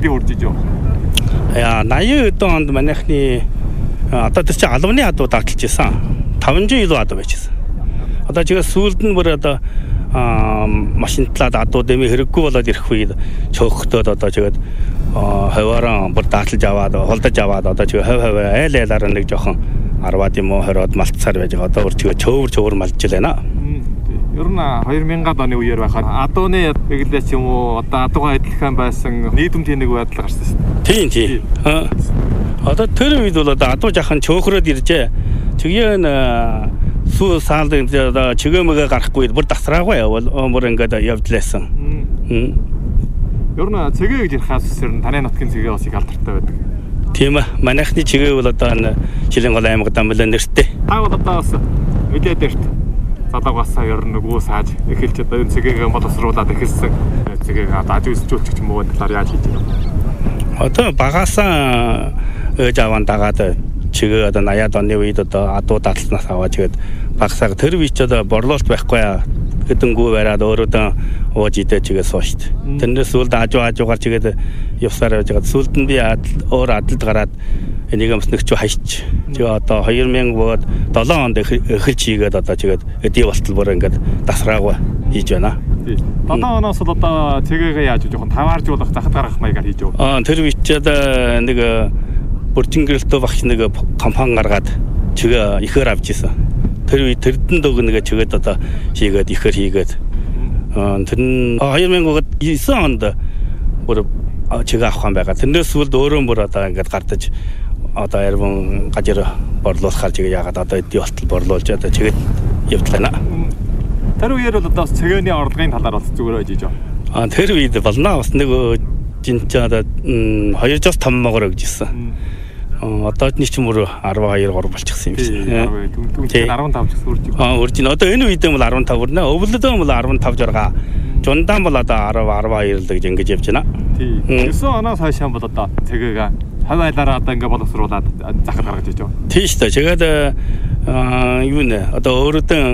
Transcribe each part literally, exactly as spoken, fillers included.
хэдий урж иж юу? Яа, наяа онд манайхны одоо тэр чинь албаны адуу дагталж байсан. таван зуун илүү адуу байжсэн. Одоо чигээ сүүлд нь бүр одоо машинтлаад адуу дэмий хэрэггүй болоод ирэх үед чөөхтөөд одоо чигээд хаваараа бүр дааталж аваад холдож аваад одоо чигээ хав хав айл айлаар нэг жоохон арваад юм уу хороод малтцаар байж байгаа. Одоо бүр чигээ чөөвөр чөөвөр малж байна. Ер нь хоёр мянган оны үеэр байхад адууны эглэч юм уу одоо адуугаа адилхан байсан нийгэмт нэг байдал гарсан шүү дээ. Тийм тийм. Одоо тэр үед бол одоо адуу жахан чөөхрөөд иржээ. Чигээ н сүү саалд одоо чигээмэгэ гарахгүй бүр тасраагүй явал бүр ингээд явдлаасан. Ер нь цэгээ гэж ярихаас сэрн таны нутгийн цэгээ бас их алдартай байдаг. Тийм ээ. Манайхны чигээ бол одоо Шилэн гол аймагт амлаа нэртэй. Та бол одоо бас мэдээд ирт. Задагасаа ер нь нөгөө сааж эхэлж одоо энэ цэгээгээ боловсруулад эхэлсэн. Цэгээгээ одоо аж үйлчлүүлчих юм уу талаар яаж хийж байна? Одоо багасаа ээж аван дагаад чигээ одоо наяад оны үед одоо адуу дадлснаас аваад чигээд багасаа тэр үеч одоо борлуулалт байхгүй хэдэнгүү бариад өөрөөдөө ууж идэ чигээ суушт. Тэрнээс сүлд ажуу ажуугаар чигээд явсаар байж байгаа. Сүлд нь би өөр адалд гараад энийг өмснөгч хайч. Тэгээ одоо хоёр мянга бод долоон онд эхэлж хийгээд одоо чигээд эдий болтол бүр ингээд дасраагүй хийж байна. долоон оноос л одоо цэгээгээ яаж жоохон тавааржуулах захад гаргах маягаар хийж өг. Аа тэр үеч одоо нэг бүртингэрэлтөө багч нэг компани гаргаад чигээ ихээр авч ийсэн. Тэр үе тэрдэн дөг нэг чигээд одоо хийгээд ихээр хийгээд тэр нь хоёр мянга девэн онд бүр чигээ авах юм байгаа. Тэрнээс сүлд өөрөө бүр одоо ингээд гардаж одоо ярбан гажир борлуулахаар чигээ яагаад одоо эдий болтол борлуулж одоо чигээд явдлаа. Тэр үеэр бол одоо цэгээний орлогын талаар бас зүгээр байж байгаа. Аа тэр үед болно бас нэг жинч одоо хоёр жил том могор өгжсэн. Одоо ч чинь мөр арван хоёр гур болчихсон юм шиг. Тийм арван тавч үрж байгаа. Аа үрж байна. Одоо энэ үед бол арван тав үрнэ. Өвлөдөө бол арван тав жарга. Жундаан бол одоо арван арван хоёр л гэж ингэж явж байна. Тийм. девэн оноос хойш бол одоо цэгээгээ хав айлаараа одоо ингэ боловсруулад захад гаргаж иж байгаа. Тийм шүү дээ. Чигээд аа юу нэ одоо өөрөдөө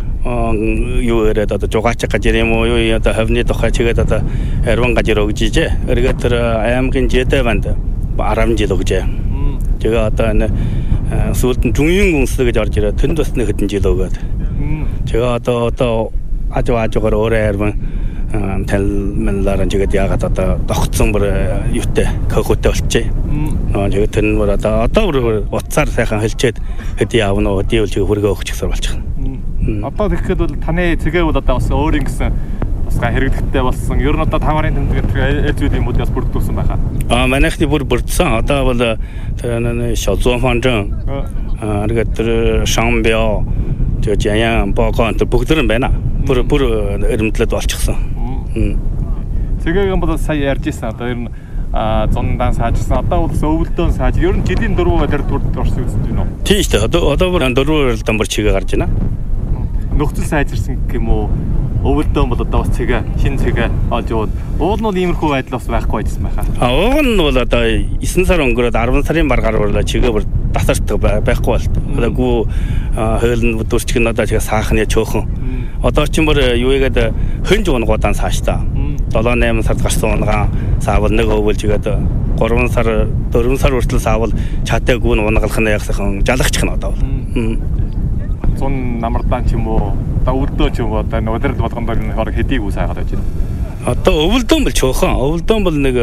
юу яриад одоо жугаач гажир юм уу юу одоо хавны тухай чигээд одоо арван гажир өгж ижээ. Эргээд тэр аймгийн жидэ банд арван жил өгжээ. Тэгээ одоо энэ сүүлд нь жүнгийн гүнслэг гэж орж ирээ. Тэнд бас нэг хэдэн жил өгөөд. Тэгээ одоо одоо ажуу ажуугаар өөрөө арван талмалаар чигээд яагаад одоо тогтсон бүр юутай кохотой болчихъя. Аа тэгээд тэр нь бүр одоо одоо бүр утсаар сайхан хэлчээд хэдий аавна уу хэдий үлж хөргөө өгч ихсэр болчихно. Одоо тэгэхэд бол таны цэгээ бол одоо бас өөр ингэсэн бас хэрэгдэхтэй болсон. Ер нь одоо таварын тэмдэг ээлжүүд юм уу бас бүрдүүлсэн байхаа. Аа манайхны бүр бүрдсэн. Одоо бол тэр шалзуун фанжан аа тэгээд тэр шамбио тэгээд яян богоон тэр бүгд нь байна. Бүр бүр эрэмтлээд болчихсон. Цэгээгийн бол сая ярьжсэн. Одоо ер нь зундаан саажсан. Одоо бол өвөлдөөн сааж. Ер нь жилийн дөрвөө тэр төрд орсон үзэж байна уу? Тийм шүү дээ. Одоо одоо бүр дөрвөө дамбар чигээ гарч байна. Нөхцөл сайжирсан гэх юм уу? Өвөлдөөн бол одоо бас цэгээ шин цэгээ олж яваад уул нь иймэрхүү байдал бас байхгүй байжсан байхаа. А уул нь бол одоо девэн сар өнгөрөөд арван сарын баргаар урлаа чигээ бүр тасардаг байхгүй болт. Одоо гүү хойлн дүрчг нь одоо чигээ саахны чөөхөн. Одоо ч юм бүр юу игээд хөнж унгуудаа сааштай. долоо найман сард гарсан унгаа саавал нэг өвөлж игээд гурван сар дөрвөн сар хүртэл саавал чатай гүүн унгалах нь ягсахан жалахчих нь одоо бол. зун намардаан ч юм уу одоо өвөлдөө ч юм уу одоо өдрөл болгондоо хор хэдийг үс хайгаад байж байна. Одоо өвөлдөөн бол чөөхөн. Өвөлдөөн бол нэг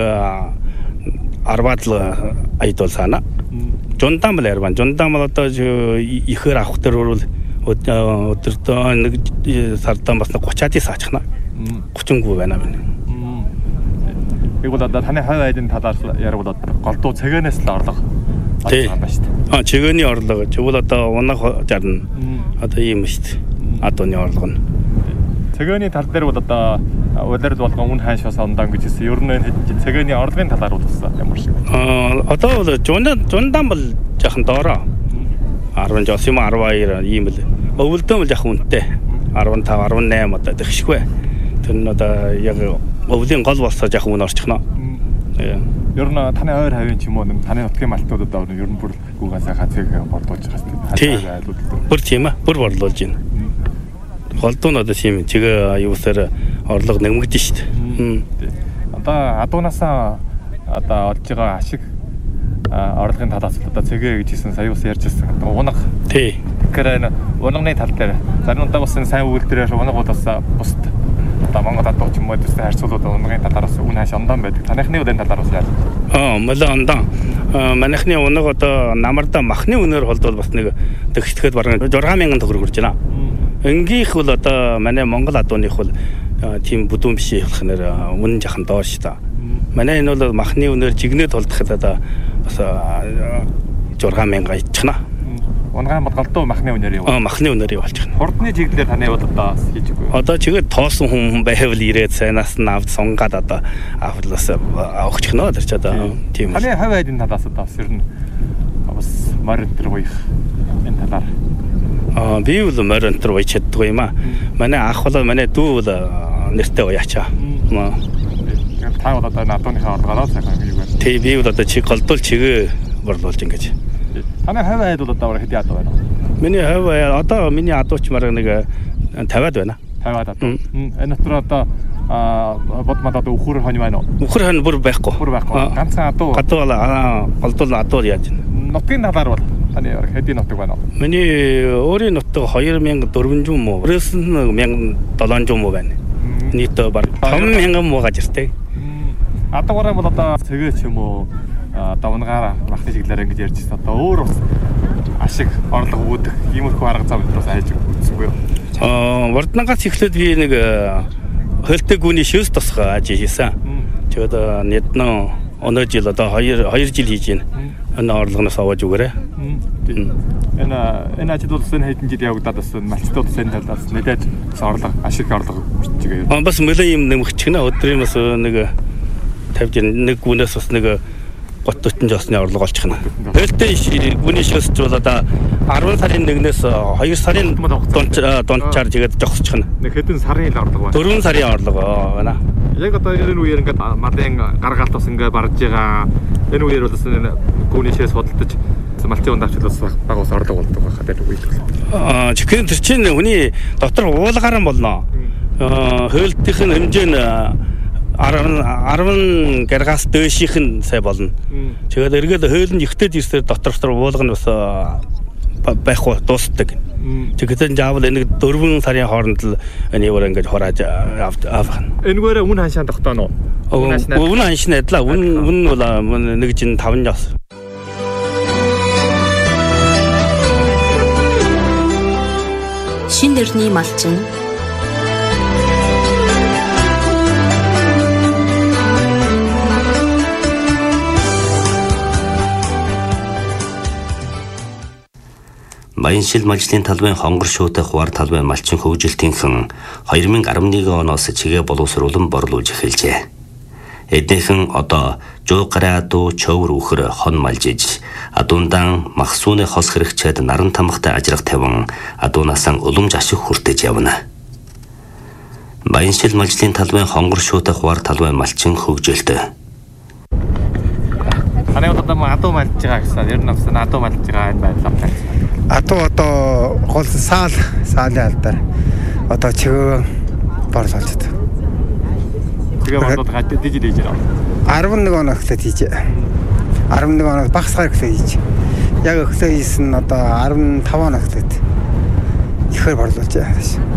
арваад л аяд бол сана. Жундаан бол арван. Жундаан бол одоо ихээр авах дээр бол өдөртөө нэг сардан бас гуцаадыг саачихна. гуцангүй байна байна. Би бол одоо таны хав айлын талаар ярил одоо голдуу цэгээнээс л орлого олсон байна шүү дээ. Аа цэгээний орлого тэгвэл одоо унах жарна. Одоо ийм шүү дээ. Адууны орлого нь. Цэгээний тал дээр бол одоо улирал болгон үн хайшаас ондаан гэж хэлсэн. Ер нь цэгээний орлогын талаар болсон ямар шиг байна? Аа одоо бол жундан жундан бол жоохон доороо. арван жос юм арван хоёр ийм л. Өвөлдөө бол жоохон үнэтэй. арван тав арван найман одоо тэгшгүй. Тэр нь одоо яг өвлийн гол болсоо жоохон үн орчихно. Ер нь таны ойр хавийн ч юм уу таны нутгийн малтууд одоо ер нь бүр гугасаа хацыг борлуулж байгаа юм. Бүр тийм ээ. Бүр борлуулж байна. Голдуу нь одоо тийм чигээ юусаар орлого нэмэгдэн шүү дээ. Одоо адуунаасаа одоо олж байгаа ашиг орлогын талаас одоо цэгээ гэж хэлсэн сая бас ярьжсэн. Унаг. Тий. Тэгэхээр энэ унагны тал дээр заримдаа бас сайн үйлдвэрээр унагууд бас бусд одоо Монгол адуу ч юм уу төстэй харьцуулаад унагын талаараас үн хааш ондан байдаг. Танайхны үдэн талаараас яаж? Аа, мөлөө ондан. Манайхны унаг одоо намарда махны үнээр холдвол бас нэг тэгтгэхэд бараг шесть мянган төгрөг хүрч байна. Энгийнх бол одоо манай Монгол адууных бол тийм бүдүүн биш явах нэр үнэн жахан доош та. Манай энэ бол махны үнээр жигнэд толдоход одоо бас шесть мянга иччихна. Унган бол голдуу махны үнээр яваа. Аа, махны үнээр явуулчихна. Хурдны чиглэлээр таны бол одоо хийж өгөө. Одоо чигээр тоосон хүн байвал ирээд сайнаас нь авд сунгаад одоо авлаас авахчихна тэр ч одоо тийм. Таны хавь айдын талаас одоо бас ер нь бас морин төр буйх энэ талаар. Аа, би бол морин төр буйж чаддгүй юм аа. Манай ах бол манай дүү бол нэртэй уяачаа. Аа. Та бол одоо надууныхаа орлогоороо сайхан юу вэ? Тий, би бол одоо чиг голдуул чигээ борлуулж ингэж. Таны хавь айд бол одоо хэд ядуу байна? Миний хавь одоо миний адууч марга нэг пятьдесят байна. пятьдесят адуу. Энэ дотор одоо бод мад одоо өхөр хонь байна уу? Өхөр хонь бүр байхгүй. Бүр байхгүй. Ганцхан адуу. Гадуу голдуул адуу яаж байна? Нутгийн талаар бол таны хэдийн нутаг байна уу? Миний өөрийн нутаг two thousand four hundred муу. Өөрөөс нь one thousand seven hundred муу байна. Нийтдээ баг five thousand муу гажиртэй. Адуугаараа бол одоо цэгээ ч юм уу одоо унгаар махны чиглэлээр ингэж ярьж байна. Одоо өөр бас ашиг орлого үүдэх иймэрхүү арга зам бас хайж үзсэнгүй юу? Аа, Варднагаас эхлээд би нэг хөлтэй гүний шөөс тосгоо аж хийсэн. Тэгээд нэгднэ өнөө жил одоо two жил хийж байна. Энэ орлогоноос аваад үгээрээ. Энэ энэ ажил бол сэн хэдэн жил явагдаад бас малчтууд сэн талаас нэлээд орлого ашиг орлого чигээ. Аа, бас мөлөө юм нэмэгчгнэ өдрийн бас нэг fifty нэг гүнээс бас нэг thirty жосны орлого олчихна. Хөлтэй гүний шөөс ч бол одоо ten сарын нэгнээс two сарын дончаар тэгээд жогсчихна. Нэг хэдэн сарын л орлого байна. four сарын орлого байна. Яг одоо энэ үеэр ингээд мадын гаргаалт бас ингээд барж байгаа. Энэ үеэр бол бас гүний шөөс худалдаж малчийн ундавч бас баг ус орлого болдог байхад энэ үед. Аа, чихэн тэр чинь хүний дотор уулгаар нь болно. Аа, хөлтийнх нь хэмжээ нь ten гаргаас дээшийнх нь сай болно. Тэгээд эргээд хөөлн ихтэй ирсээр дотор дотор уулга нь бас байх дуустдаг. Тэгээд заавал энэ four сарын хооронд л энэ өөр ингэж хурааж авах. Энэгээр өмнө ханшаан тогтооно уу? Өмнө ханшаа адилаа. Үн үн бол нэг жин five жос. Шин дэрний малчин Баяншил малжлын талбайн хонгор шуутай хуваар талбайн малчин хөгжилтийнхэн twenty eleven оноос чигээ боловсруулан борлуулж эхэлжээ. Эднийхэн одоо жуу гараа дуу чөвөр үхэр хон малжиж адуундан махсууны хос хэрэгчээд наран тамхтай ажрах тавин адуунасан уламж ашиг хүртэж явна. Баяншил малжлын талбайн хонгор шуутай хуваар талбайн малчин хөгжилт. Таны одоо адуу малж байгаа гэсэн. Ер нь бас адуу малж байгаа энэ байдлаар байна. Адуу одоо гол саал саалын алдар одоо чигээ борлуулж байна. Чигээ борлуулж хаад дижид хийж байна. eleven оноо эхлээд хийж. eleven оноо багсгаар эхлээд хийж. Яг эхлээд хийсэн нь одоо fifteen оноо эхлээд ихээр борлуулж байна.